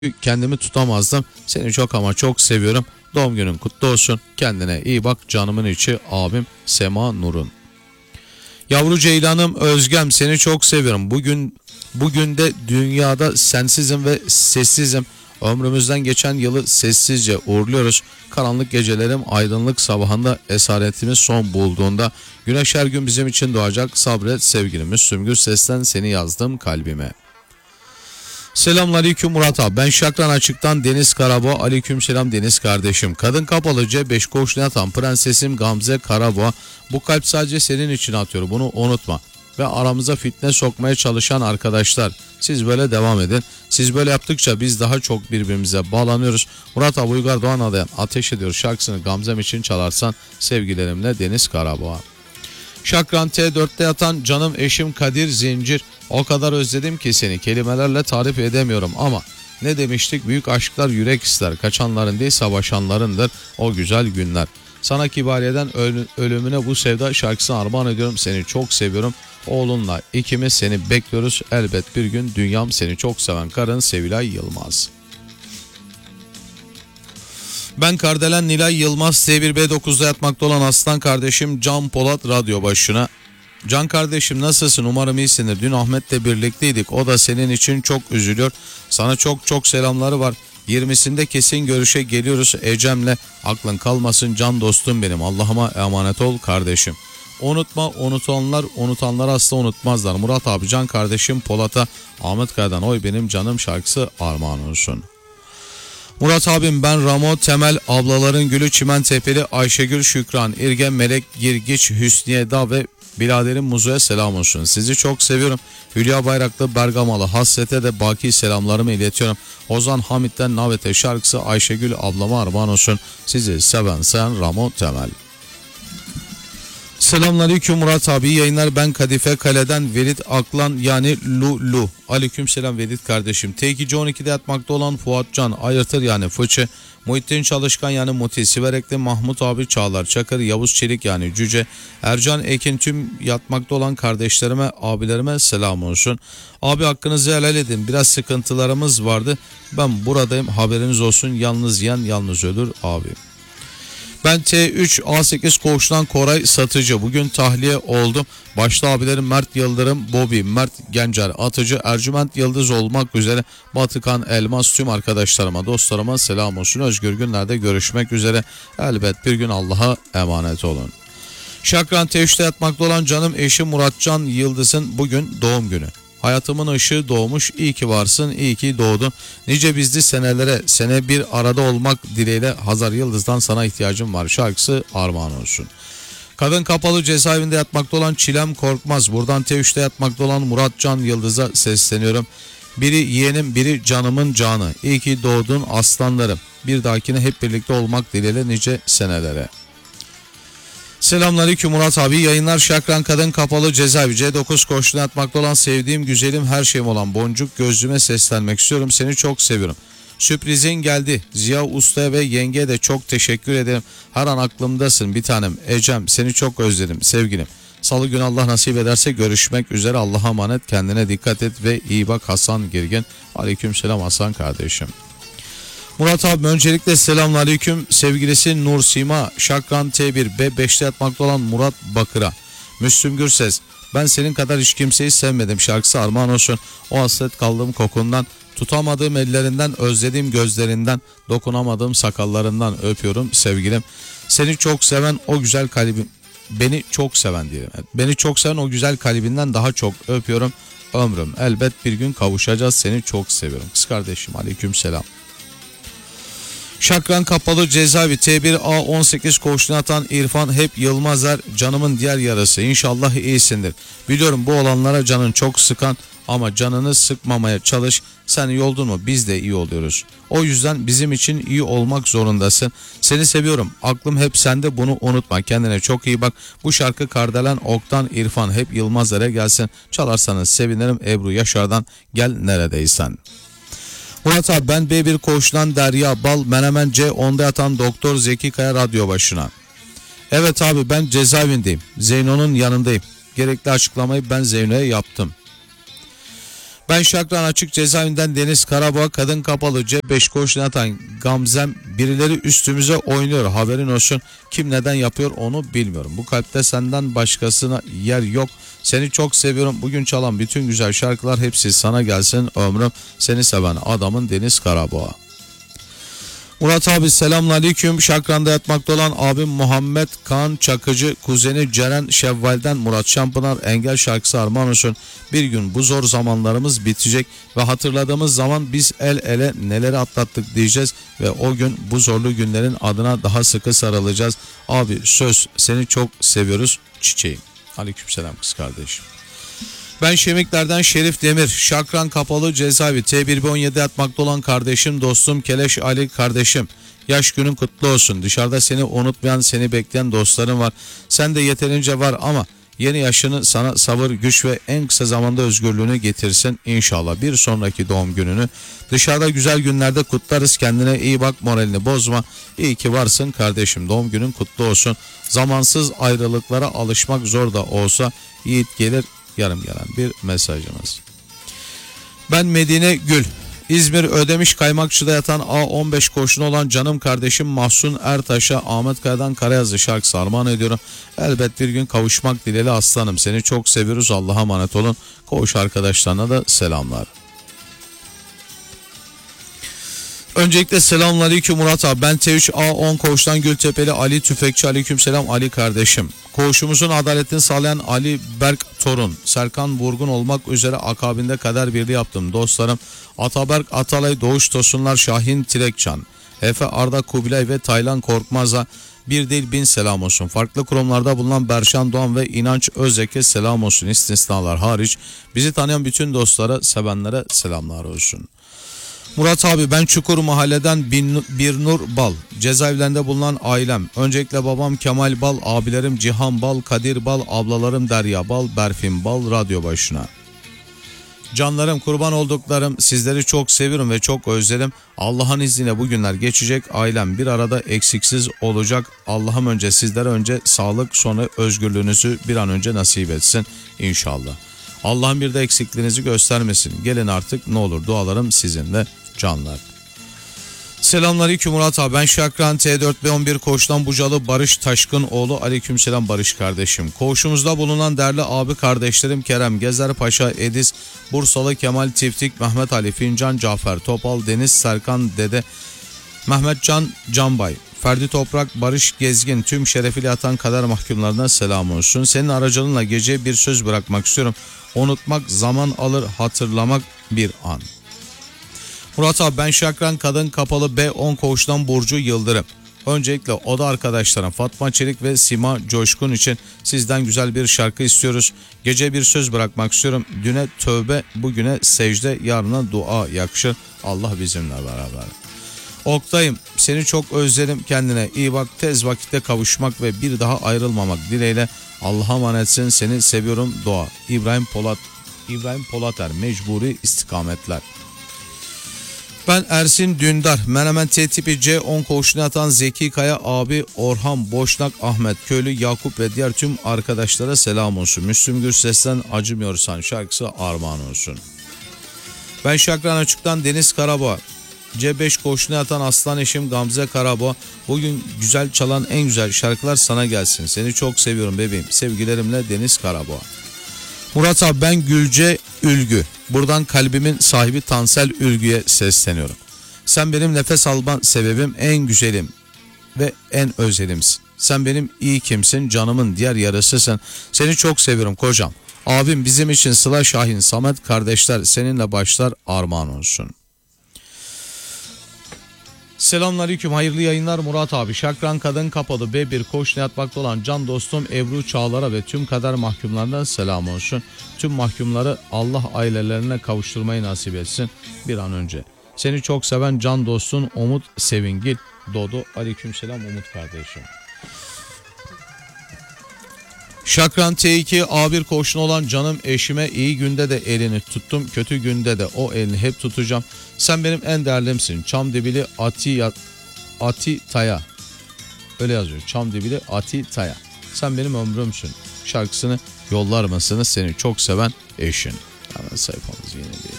kendimi tutamazdım. Seni çok ama çok seviyorum. Doğum günün kutlu olsun. Kendine iyi bak canımın içi abim Sema Nur'un. Yavru ceylanım Özgem seni çok seviyorum. Bugün de dünyada sensizim ve sessizim. Ömrümüzden geçen yılı sessizce uğurluyoruz. Karanlık gecelerim aydınlık sabahında esaretimiz son bulduğunda güneş her gün bizim için doğacak. Sabret sevgilim. Müslüm Gürses'ten seni yazdım kalbime. Selamünaleyküm Murat abi. Ben Şakran Açık'tan Deniz Karaboğa. Aleykümselam Deniz kardeşim. Kadın kapalı C5 koğuşuna atan prensesim Gamze Karaboğa. Bu kalp sadece senin için atıyor. Bunu unutma. Ve aramıza fitne sokmaya çalışan arkadaşlar. Siz böyle devam edin. Siz böyle yaptıkça biz daha çok birbirimize bağlanıyoruz. Murat abi Uygar Doğan Adayan Ateş Ediyor şarkısını Gamzem için çalarsan sevgilerimle Deniz Karaboğa. Şakran T4'te yatan canım eşim Kadir Zincir. O kadar özledim ki seni kelimelerle tarif edemiyorum ama ne demiştik, büyük aşklar yürek ister, kaçanların değil savaşanlarındır o güzel günler. Sana Kibariye'den ölümüne bu sevda şarkısını armağan ediyorum, seni çok seviyorum. Oğlunla ikimiz seni bekliyoruz, elbet bir gün dünyam seni çok seven karın Sevilay Yılmaz. Ben Kardelen Nilay Yılmaz T1B9'da yatmakta olan aslan kardeşim Can Polat radyo başına. Can kardeşim nasılsın? Umarım iyisindir. Dün Ahmet'le birlikteydik. O da senin için çok üzülüyor. Sana çok çok selamları var. 20'sinde kesin görüşe geliyoruz Ecem'le. Aklın kalmasın can dostum benim. Allah'ıma emanet ol kardeşim. Unutma, unutanlar asla unutmazlar. Murat abi Can kardeşim Polat'a Ahmet Kaya'dan oy benim canım şarkısı armağan olsun. Murat abim ben Ramo Temel, ablaların gülü Çimen Tepeli, Ayşegül Şükran, İrgen Melek, Girgiç, Hüsniye Da ve biraderim Muzu'ya selam olsun. Sizi çok seviyorum. Hülya Bayraklı Bergamalı Hasret'e de baki selamlarımı iletiyorum. Ozan Hamit'ten Navete şarkısı Ayşegül ablama armağan olsun. Sizi seven sen Ramo Temel. Selamünaleyküm Murat abi, iyi yayınlar. Ben Kadife Kale'den Velit Aklan yani Lulu. Aleykümselam Velit kardeşim. T2C 12'de yatmakta olan Fuat Can Ayırtır yani Fıçı. Muhittin Çalışkan yani Muti. Siverekli Mahmut abi Çağlar Çakır. Yavuz Çelik yani Cüce. Ercan Ekin tüm yatmakta olan kardeşlerime abilerime selam olsun. Abi hakkınızı helal edin. Biraz sıkıntılarımız vardı. Ben buradayım haberiniz olsun. Yalnız yiyen yalnız ölür abi. Ben T3 A8 koğuştan Koray Satıcı. Bugün tahliye oldum. Başta abilerim Mert Yıldırım, Bobby, Mert Gencer, Atıcı, Ercüment Yıldız olmak üzere Batıkan Elmas tüm arkadaşlarıma, dostlarıma selam olsun. Özgür günlerde görüşmek üzere. Elbet bir gün Allah'a emanet olun. Şakran T3'te yatmakta olan canım eşim Muratcan Yıldız'ın bugün doğum günü. Hayatımın ışığı doğmuş, iyi ki varsın, iyi ki doğdun. Nice bizli senelere, sene bir arada olmak dileğiyle Hazar Yıldız'dan sana ihtiyacım var şarkısı armağan olsun. Kadın kapalı cezaevinde yatmakta olan Çilem Korkmaz. Buradan T3'te yatmakta olan Muratcan Yıldız'a sesleniyorum. Biri yeğenim, biri canımın canı. İyi ki doğdun aslanlarım. Bir dahakine hep birlikte olmak dileğiyle nice senelere. Selamünaleyküm Murat abi, yayınlar. Şakran Kadın Kapalı Cezaevi C9 koşuna yatmakta olan sevdiğim güzelim her şeyim olan Boncuk Gözlüme seslenmek istiyorum. Seni çok seviyorum. Sürprizin geldi. Ziya Usta'ya ve yengeye de çok teşekkür ederim. Her an aklımdasın bir tanem. Ecem seni çok özledim sevgilim. Salı günü Allah nasip ederse görüşmek üzere. Allah'a emanet, kendine dikkat et ve iyi bak Hasan Girgin. Aleykümselam Hasan kardeşim. Murat abi öncelikle selamünaleyküm sevgilisi Nur Sima Şakran T1 B5'te yatmakta olan Murat Bakır'a. Müslüm Gürses ben senin kadar hiç kimseyi sevmedim şarkısı armağan olsun. O hasret kaldığım kokundan, tutamadığım ellerinden, özlediğim gözlerinden, dokunamadığım sakallarından öpüyorum sevgilim. Seni çok seven o güzel kalbim, beni çok seven diyelim. Beni çok seven o güzel kalbinden daha çok öpüyorum. Ömrüm elbet bir gün kavuşacağız, seni çok seviyorum. Kız kardeşim aleykümselam. Şakran Kapalı Cezaevi T1A18 koğuşuna atan İrfan Hep Yılmazer canımın diğer yarısı. İnşallah iyisindir. Biliyorum bu olanlara canın çok sıkan ama canını sıkmamaya çalış. Sen iyi oldun mu biz de iyi oluyoruz. O yüzden bizim için iyi olmak zorundasın. Seni seviyorum. Aklım hep sende, bunu unutma. Kendine çok iyi bak. Bu şarkı Kardelen Ok'tan İrfan Hep Yılmazer'e gelsin. Çalarsanız sevinirim. Ebru Yaşar'dan Gel Neredeysen. Murat abi ben B1 koğuştan Derya Bal Menemen C10'da yatan Doktor Zeki Kaya radyo başına. Evet abi ben cezaevindeyim. Zeyno'nun yanındayım. Gerekli açıklamayı ben Zeyno'ya yaptım. Ben Şakran Açık Cezaevinden Deniz Karabağ, kadın kapalı C5 koşun atan Gamzem, birileri üstümüze oynuyor, haberin olsun. Kim neden yapıyor onu bilmiyorum. Bu kalpte senden başkasına yer yok. Seni çok seviyorum. Bugün çalan bütün güzel şarkılar hepsi sana gelsin ömrüm. Seni seven adamın Deniz Karabağ. Murat abi selamünaleyküm. Şakran'da yatmakta olan abim Muhammed Kaan Çakıcı, kuzeni Ceren Şevval'den Murat Şampınar engel şarkısı armağan olsun. Bir gün bu zor zamanlarımız bitecek ve hatırladığımız zaman biz el ele neleri atlattık diyeceğiz ve o gün bu zorlu günlerin adına daha sıkı sarılacağız. Abi söz, seni çok seviyoruz çiçeğim. Aleykümselam kız kardeşim. Ben Şemikler'den Şerif Demir, Şakran Kapalı Cezaevi T1B17 yatmakta olan kardeşim, dostum Keleş Ali kardeşim. Yaş günün kutlu olsun. Dışarıda seni unutmayan, seni bekleyen dostların var. Sen de yeterince var ama yeni yaşını sana sabır, güç ve en kısa zamanda özgürlüğünü getirsin inşallah. Bir sonraki doğum gününü dışarıda güzel günlerde kutlarız. Kendine iyi bak, moralini bozma. İyi ki varsın kardeşim. Doğum günün kutlu olsun. Zamansız ayrılıklara alışmak zor da olsa yiğit gelir. Yarım gelen bir mesajımız. Ben Medine Gül, İzmir Ödemiş Kaymakçı'da yatan A15 koşunu olan canım kardeşim Mahsun Ertaş'a Ahmet Kaya'dan Karayazı şarkısı armağan ediyorum. Elbet bir gün kavuşmak dileğiyle aslanım. Seni çok seviyoruz. Allah'a emanet olun. Koğuş arkadaşlarına da selamlar. Öncelikle selamünaleyküm Murat abi. Ben T3A10 koğuştan Gültepeli Ali Tüfekçi. Aleykümselam Ali kardeşim. Koğuşumuzun adaletini sağlayan Ali Berk Torun, Serkan Vurgun olmak üzere akabinde kader birliği yaptım. Dostlarım Ataberk Atalay, Doğuş Tosunlar, Şahin Tirekcan, Efe Arda Kubilay ve Taylan Korkmaz'a bir değil bin selam olsun. Farklı kurumlarda bulunan Berşan Doğan ve İnanç Özek'e selam olsun. İstisnalar hariç bizi tanıyan bütün dostlara, sevenlere selamlar olsun. Murat abi ben Çukur Mahalle'den Bir Nur Bal, cezaevlerinde bulunan ailem. Öncelikle babam Kemal Bal, abilerim Cihan Bal, Kadir Bal, ablalarım Derya Bal, Berfin Bal, radyo başına. Canlarım, kurban olduklarım, sizleri çok seviyorum ve çok özledim. Allah'ın izniyle bu günler geçecek, ailem bir arada eksiksiz olacak. Allah'ım önce sizlere önce sağlık, sonra özgürlüğünüzü bir an önce nasip etsin inşallah. Allah'ın bir de eksikliğinizi göstermesin. Gelin artık ne olur, dualarım sizinle canlar. Selamünaleyküm Murat abi. Ben Şakran T4B11 Koğuş'tan Bucalı Barış Taşkınoğlu. Aleykümselam Barış kardeşim. Koğuşumuzda bulunan değerli abi kardeşlerim Kerem Gezer Paşa, Ediz Bursalı, Kemal Tiftik, Mehmet Ali Fincan, Cafer Topal, Deniz Serkan Dede, Mehmetcan Canbay, Ferdi Toprak, Barış Gezgin, tüm şerefiyle yatan kader mahkumlarına selam olsun. Senin aracılığınla geceye bir söz bırakmak istiyorum. Unutmak zaman alır, hatırlamak bir an. Murat abi ben Şakran Kadın Kapalı B10 Koğuş'tan Burcu Yıldırım. Öncelikle oda arkadaşlarım Fatma Çelik ve Sima Coşkun için sizden güzel bir şarkı istiyoruz. Gece bir söz bırakmak istiyorum. Düne tövbe, bugüne secde, yarına dua yakışır. Allah bizimle beraber. Oktay'ım seni çok özledim, kendine iyi bak, tez vakitte kavuşmak ve bir daha ayrılmamak dileğiyle. Allah'a emanetsin, seni seviyorum, dua. İbrahim Polater, mecburi istikametler. Ben Ersin Dündar, Menemen T tipi C10 koğuşuna atan Zeki Kaya abi, Orhan Boşnak, Ahmet Köylü, Yakup ve diğer tüm arkadaşlara selam olsun. Müslüm Gürses'ten Acımıyorsan şarkısı armağan olsun. Ben Şakran Açık'tan Deniz Karabağ, C5 koğuşuna yatan aslan eşim Gamze Karabağ. Bugün güzel çalan en güzel şarkılar sana gelsin. Seni çok seviyorum bebeğim. Sevgilerimle Deniz Karabağ. Murat abi ben Gülce Ülgü. Buradan kalbimin sahibi Tansel Ülgü'ye sesleniyorum. Sen benim nefes alma sebebim, en güzelim ve en özelimsin. Sen benim iyi kimsin, canımın diğer yarısısın. Seni çok seviyorum kocam. Abim bizim için Sıla Şahin, Samet kardeşler seninle başlar armağan olsun. Selamünaleyküm, hayırlı yayınlar Murat abi. Şakran Kadın Kapalı B1 Koğuş'ta yatmakta olan can dostum Ebru Çağlar'a ve tüm kader mahkumlarından selam olsun. Tüm mahkumları Allah ailelerine kavuşturmayı nasip etsin bir an önce. Seni çok seven can dostun Umut Sevingil Dodo. Aleykümselam Umut kardeşim. Şakran T2 A1 koğuşuna olan canım eşime iyi günde de elini tuttum, kötü günde de o elini hep tutacağım. Sen benim en değerlimsin. Çamdibili Ati Taya. Öyle yazıyor. Çamdibili Ati Taya. Sen benim ömrümsün. Şarkısını yollar mısınız? Seni çok seven eşin. Hemen sayfamızı yenileyelim.